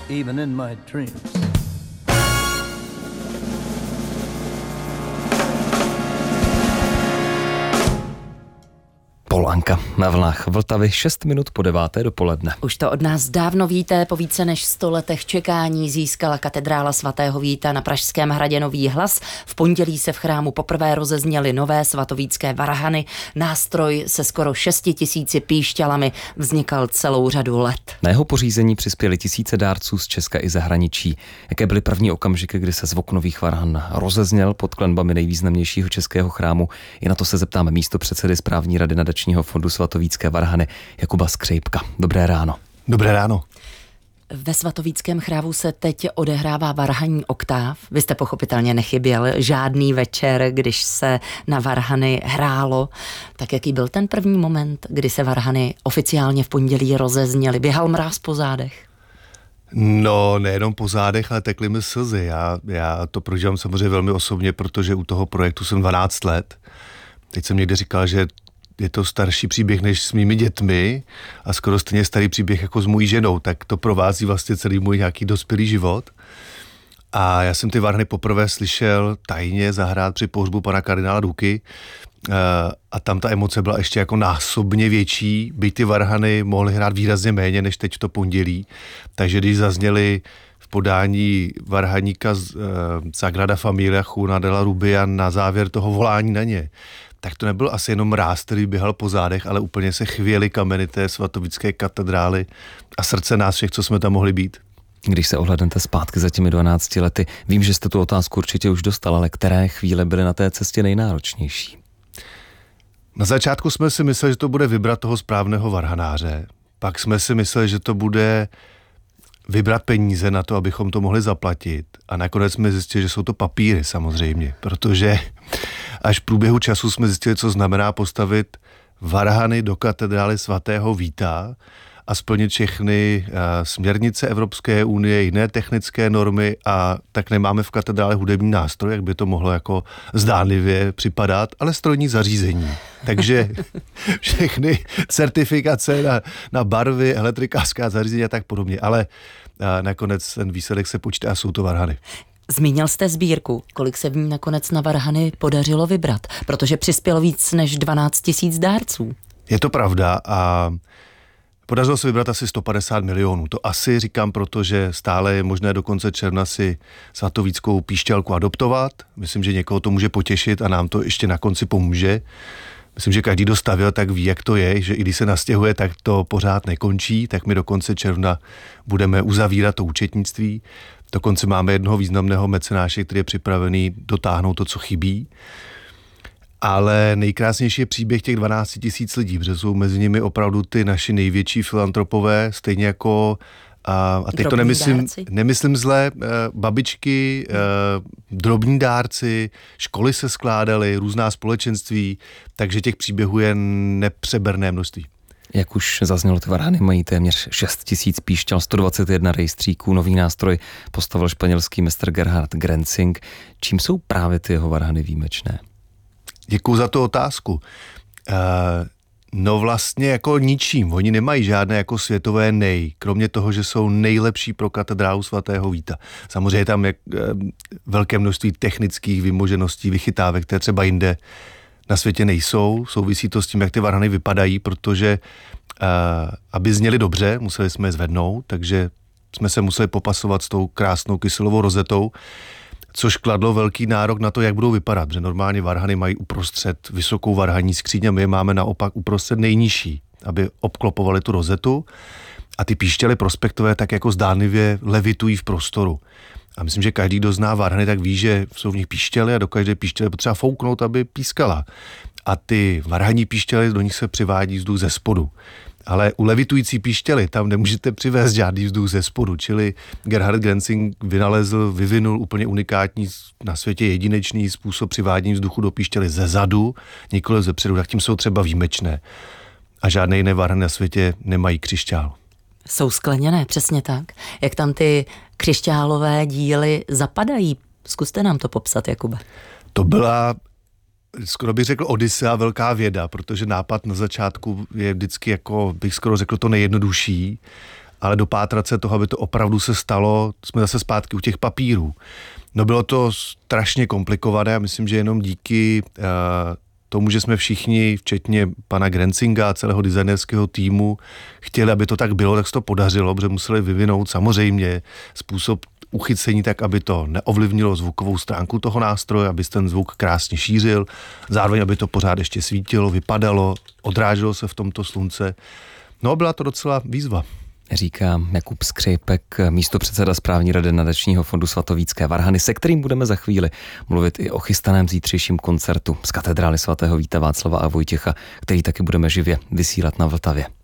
even in my dreams. Polanka na vlnách Vltavy 6 minut po 9. dopoledne. Už to od nás dávno víte, po více než 100 letech čekání získala katedrála svatého Víta na Pražském hradě nový hlas. V pondělí se v chrámu poprvé rozezněly nové svatovícké varhany. Nástroj se skoro 6 000 píšťalami vznikal celou řadu let. Na jeho pořízení přispěli tisíce dárců z Česka i zahraničí. Jaké byly první okamžiky, kdy se zvuk nových varhan rozezněl pod klenbami nejvýznamnějšího českého chrámu? I na to se zeptáme místopředsedy správní rady nadačního fondu Svatovícké varhany Jakuba Skřejpka. Dobré ráno. Dobré ráno. Ve svatovíckém chrámu se teď odehrává varhaní oktáv. Vy jste pochopitelně nechyběl žádný večer, když se na varhany hrálo. Tak jaký byl ten první moment, kdy se varhany oficiálně v pondělí rozezněly? Běhal mráz po zádech? No, nejenom po zádech, ale tekly mi slzy. Já to prožívám samozřejmě velmi osobně, protože u toho projektu jsem 12 let. Teď jsem někde říkal, že je to starší příběh než s mými dětmi a skoro stejně starý příběh jako s mojí ženou, tak to provází vlastně celý můj nějaký dospělý život. A já jsem ty varhany poprvé slyšel tajně zahrát při pohřbu pana kardinála Duky a tam ta emoce byla ještě jako násobně větší, byť ty varhany mohly hrát výrazně méně než teď v to pondělí, takže když zazněly v podání varhaníka z Sagrada Familia Juana de la Rubia na závěr toho volání na ně, tak to nebyl asi jenom mráz, který běhal po zádech, ale úplně se chvěly kameny té svatovické katedrály a srdce nás všech, co jsme tam mohli být. Když se ohlédnete zpátky za těmi 12 lety, vím, že jste tu otázku určitě už dostal, ale které chvíle byly na té cestě nejnáročnější? Na začátku jsme si mysleli, že to bude vybrat toho správného varhanáře. Pak jsme si mysleli, že to bude vybrat peníze na to, abychom to mohli zaplatit. A nakonec jsme zjistili, že jsou to papíry samozřejmě, protože až v průběhu času jsme zjistili, co znamená postavit varhany do katedrály svatého Víta a splnit všechny směrnice Evropské unie, jiné technické normy a tak nemáme v katedrále hudební nástroj, jak by to mohlo jako zdánlivě připadat, ale strojní zařízení. Takže všechny certifikace na barvy, elektrikářská zařízení a tak podobně, ale nakonec ten výsledek se počítá a jsou to varhany. Zmínil jste sbírku. Kolik se v ní nakonec na varhany podařilo vybrat? Protože přispělo víc než 12 000 dárců. Je to pravda a podařilo se vybrat asi 150 milionů. To asi říkám, protože stále je možné do konce června si svatovíckou píšťalku adoptovat. Myslím, že někoho to může potěšit a nám to ještě na konci pomůže. Myslím, že každý, kdo stavěl, tak ví, jak to je, že i když se nastěhuje, tak to pořád nekončí, tak my do konce června budeme uzavírat to účetnictví. Dokonce máme jednoho významného mecenáše, který je připravený dotáhnout to, co chybí. Ale nejkrásnější je příběh těch 12 000 lidí, protože jsou mezi nimi opravdu ty naši největší filantropové, stejně jako, a teď to nemyslím zle, babičky, drobní dárci, školy se skládaly, různá společenství, takže těch příběhů je nepřeberné množství. Jak už zaznělo, ty varhany mají téměř 6 000 píšťal, 121 rejstříků, nový nástroj postavil španělský mistr Gerhard Grenzing. Čím jsou právě ty jeho varhany výjimečné? Děkuju za tu otázku. No vlastně jako ničím. Oni nemají žádné jako světové kromě toho, že jsou nejlepší pro katedrálu svatého Víta. Samozřejmě je tam velké množství technických vymožeností, vychytávek, které třeba jinde na světě nejsou. Souvisí to s tím, jak ty varhany vypadají, protože aby zněly dobře, museli jsme je zvednout, takže jsme se museli popasovat s tou krásnou kyselovou rozetou, což kladlo velký nárok na to, jak budou vypadat, protože normálně varhany mají uprostřed vysokou varhaní skříň a my je máme naopak uprostřed nejnižší, aby obklopovali tu rozetu a ty píšťaly prospektové tak jako zdánlivě levitují v prostoru. A myslím, že každý, kdo zná varhany, tak ví, že jsou v nich píšťaly a do každé píšťaly potřeba fouknout, aby pískala. A ty varhaní píšťaly, do nich se přivádí vzduch ze spodu. Ale u levitující píšťaly tam nemůžete přivést žádný vzduch ze spodu, čili Gerhard Grenzing vyvinul úplně unikátní, na světě jedinečný způsob přivádění vzduchu do píšťaly ze zadu, nikoli ze předu, tak tím jsou třeba výjimečné. A žádné jiné varhany na světě nemají křišťál. Jsou skleněné, přesně tak. Jak tam ty křišťálové díly zapadají? Zkuste nám to popsat, Jakube. To byla, skoro bych řekl, Odysea, velká věda, protože nápad na začátku je vždycky jako, bych skoro řekl, to nejjednodušší. ale dopátrat se toho, aby to opravdu se stalo, jsme zase zpátky u těch papírů. No bylo to strašně komplikované a myslím, že jenom díky tomu, že jsme všichni, včetně pana Grenzinga a celého designerského týmu, chtěli, aby to tak bylo, tak se to podařilo, protože museli vyvinout samozřejmě způsob uchycení tak, aby to neovlivnilo zvukovou stránku toho nástroje, aby ten zvuk krásně šířil, zároveň, aby to pořád ještě svítilo, vypadalo, odráželo se v tomto slunce. No, byla to docela výzva. Říká Jakub Skřipek, místopředseda správní rady nadačního fondu Svatovícké varhany, se kterým budeme za chvíli mluvit i o chystaném zítřejším koncertu z katedrály svatého Víta Václava a Vojtěcha, který taky budeme živě vysílat na Vltavě.